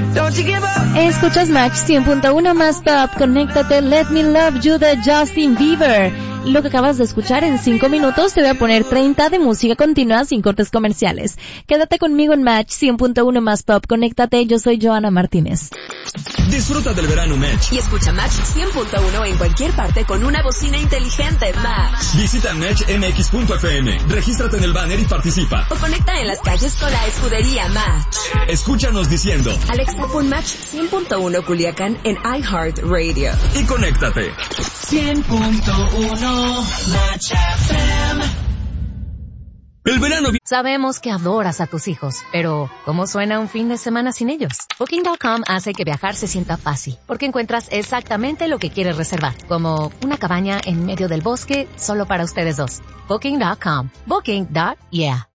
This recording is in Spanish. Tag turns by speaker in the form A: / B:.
A: Escuchas Match 100.1 más top. Conéctate, Let Me Love You de Justin Bieber. Lo que acabas de escuchar en 5 minutos te voy a poner 30 de música continua sin cortes comerciales. Quédate conmigo en Match 100.1 más pop. Conéctate, yo soy Joana Martínez.
B: Disfruta del verano Match.
C: Y escucha Match 100.1 en cualquier parte con una bocina inteligente Match.
B: Visita matchmx.fm, regístrate en el banner y participa.
C: O conecta en las calles con la escudería Match.
B: Escúchanos diciendo
C: Alexa, pon Match 100.1 Culiacán en iHeartRadio.
B: y conéctate.
D: 100.1 Match FM.
B: El verano...
E: Sabemos que adoras a tus hijos, pero ¿cómo suena un fin de semana sin ellos? Booking.com hace que viajar se sienta fácil, porque encuentras exactamente lo que quieres reservar, como una cabaña en medio del bosque solo para ustedes dos. Booking.com. Booking.yeah.